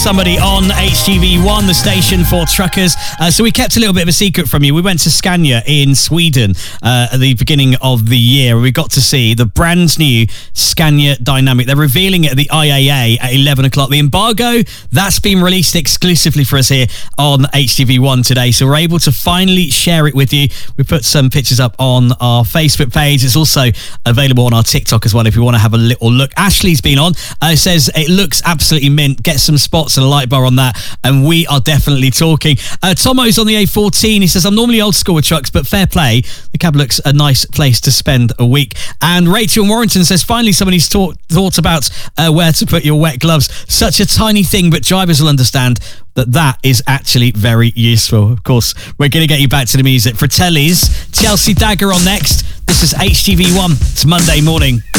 Somebody on HTV1, the station for truckers. So we kept a little bit of a secret from you. We went to Scania in Sweden at the beginning of the year. We got to see the brand new Scania Dynamic. They're revealing it at the IAA at 11 o'clock. The embargo, that's been released exclusively for us here on HTV1 today. So we're able to finally share it with you. We put some pictures up on our Facebook page. It's also available on our TikTok as well if you want to have a little look. Ashley's been on. Says it looks absolutely mint. Get some spots and a light bar on that, and we are definitely talking. Tomo's on the A14. He says, I'm normally old school with trucks, but fair play. The cab looks a nice place to spend a week. And Rachel in Warrington says, finally somebody's thought about where to put your wet gloves. Such a tiny thing, but drivers will understand that is actually very useful. Of course, we're going to get you back to the music. Fratelli's Chelsea Dagger on next. This is HTV1. It's Monday morning.